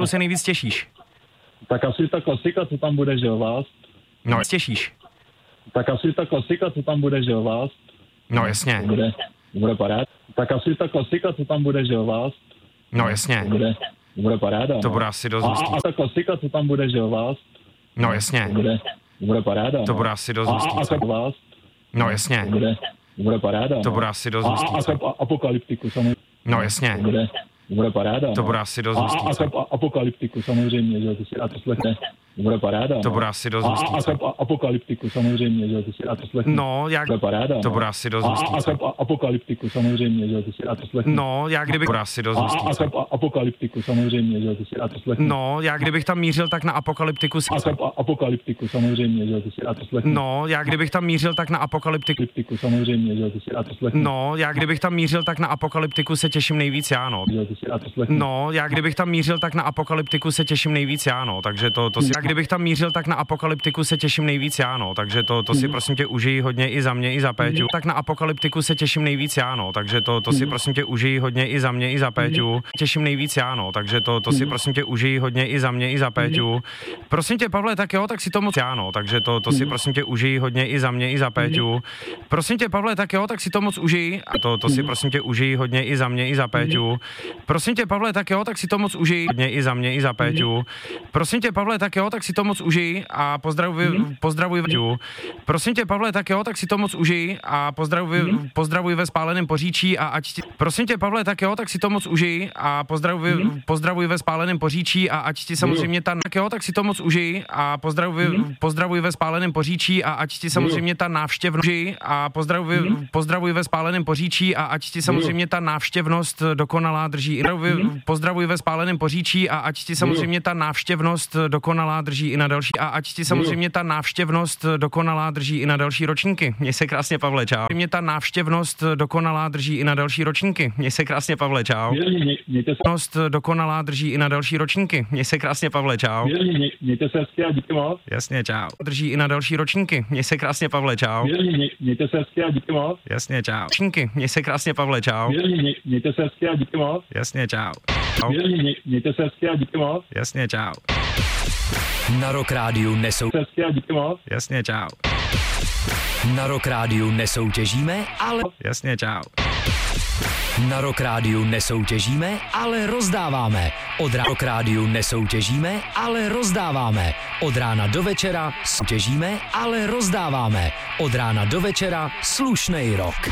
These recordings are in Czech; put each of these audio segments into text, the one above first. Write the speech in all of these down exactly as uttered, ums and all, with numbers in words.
apokalyptiku se nejvíc těšíš? Tak asi ta klasika, co tam bude, že jo, vás? No, těšíš. Tak asi ta klasika, co tam bude, že jo, vás? No, jasně. To bude, to bude paráda. Tak asi ta klasika, co tam bude, že jo, vás? No, jasně. To bude, to bude paráda. To no. bude asi dost a, hustý. a, a ta klasika, co tam bude, že jo, vás? No, jasně. To bude, to bude paráda. To no. bude asi dost a, hustý. a, a ta vás? No, jasně. To bude, to bude paráda. To no. bude asi dost a, hustý. a, a ta apokalyptiku samozřejmě. No, jasně. To bude, to bude paráda. To no. bude asi dost a, hustý. a, a ta apokalyptiku samozřejmě, že jo, ty si na to slechne. To bude paráda. To no. bude asi dost a, hustý. a, a ta apokalyptiku samozřejmě, že jo, ty si na to slechne. No, jak... To bude paráda. To no. bude asi dost a, hustý. a, a ta apokalyptiku samozřejmě, že jo, ty si na to slechne. No, já kdybych... To bude asi dost a, hustý. a, a ta apokalyptiku samozřejmě, že jo, ty si na to slechne. No, já kdybych tam mířil, tak na apokalyptiku... A ta apokalyptiku samozřejmě, že jo, ty si na to slechne. No, já kdybych tam mířil, tak na apokalyptiku... Apokalyptiku samozřejmě, že jo, ty si na to slechne. No, já kdybych tam mířil, tak na apokalyptiku se těším nejvíc já, no. Že jo, ty si na to slechne. No, já kdybych tam mířil, tak na apokalyptiku se těším nejvíc já, no. Takže to, to si... Já kdybych tam mířil, tak na apokalyptiku se těším nejvíc já, no. Takže to, to si prosím tě užij hodně i za mě, i za Péťu. Tak na apokalyptiku se těším nejvíc já, no. Takže to, to si prosím tě užij hodně i za mě, i za Péťu. Těším nejvíc já, no. Takže to, to si prosím tě užij hodně i za mě, i za Péťu. Prosím tě, Pavle, tak jo, tak si to moc já, no. Takže to, to si prosím tě užij hodně i za mě, i za Péťu. Prosím tě, Pavle, tak jo, tak si to moc užij. A to, to si prosím tě užij hodně i za mě, i za Péťu. Prosím tě, Pavle, tak jo, tak si to moc užij hodně i za mě, i za Péťu. Prosím tě, Pavle, tak jo, tak si to moc užij a pozdravuj, pozdravuj Péťu. Prosím tě, Pavle, tak jo, tak si to moc užij a pozdravuj, pozdravuj ve Spáleném Poříčí a ať ti... Prosím tě, Pavle, tak jo, tak si to moc užij a pozdravuj, pozdravuj ve Spáleném Poříčí a ať ti samozřejmě ta... Tak jo, tak si to moc užij a pozdravuj, pozdravuj ve Spáleném Poříčí a ať ti samozřejmě ta návštěvnost a pozdravuj, pozdravuj ve Spáleném Poříčí a ať ti samozřejmě ta návštěvnost dokonalá drží. Pozdravuj ve Spáleném Poříčí a ať ti samozřejmě ta návštěvnost dokonalá drží i na další a ať ti samozřejmě ta návštěvnost dokonalá drží i na další ročníky. Měj se krásně, Pavle, čau. Mě ta návštěvnost dokonalá drží i na další ročníky. Měj se krásně, Pavle, čau. Návštěvnost dokonalá drží i na další ročníky. Měj se krásně, Pavle, čau. Mějte se hezky a díky moc. Jasně, čau. Drží i na další ročníky. Měj se krásně, Pavle, čau. Mějte se hezky a díky moc. Jasně, čau. Ročníky. Měj se krásně, Pavle, čau. Mějte se hezky a díky moc. Jasně, čau. Mějte se hezky a díky moc. Jasně, čau. Na Rock Rádiu nesou... Hezky a díky moc. Jasně, čau. Na Rock Rádiu nesoutěžíme, ale... Jasně, čau. Na Rock Rádiu nesoutěžíme, ale rozdáváme. Od Rock Rádiu nesoutěžíme, ale rozdáváme. Od rána do večera soutěžíme, ale rozdáváme. Od rána do večera slušnej rock.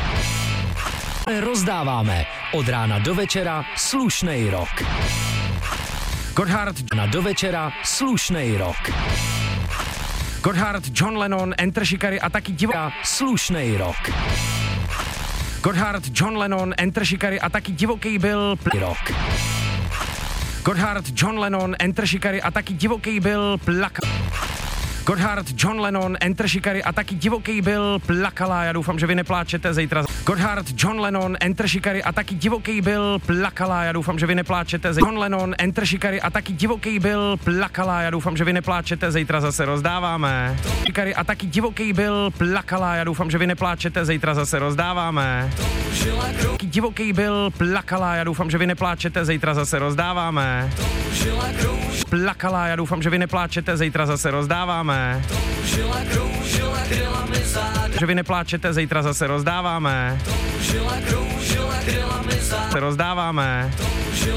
Rozdáváme. Od rána do večera slušnej rock. Gotthard Na do večera slušnej rock. Gotthard, John Lennon, Enter Shikari a taky divoká Slušnej rock. Gotthard, John Lennon, Enter Shikari a taky divoký byl pl- Rock. Gotthard, John Lennon, Enter Shikari a taky divoký byl plak. Gotthard, John Lennon, Enter Shikari a taky divoký byl plakala. Já doufám, že vy nepláčete zítra. Gotthard, John Lennon, Enter Shikari a taky divoký byl plakala. Já doufám, že vy nepláčete zítra. John Lennon, Enter Shikari a taky divoký byl plakala. Já doufám, že vy nepláčete zítra, zase rozdáváme. Shikari a taky divoký byl plakala. Já doufám, že vy nepláčete zítra, zase rozdáváme. Taky divoký byl plakala. Já doufám, že vy nepláčete zítra, zase rozdáváme. Plakala. Já doufám, že vy nepláčete zítra, zase rozdáváme. Že vy nepláčete, zítra zase rozdáváme. Se rozdáváme.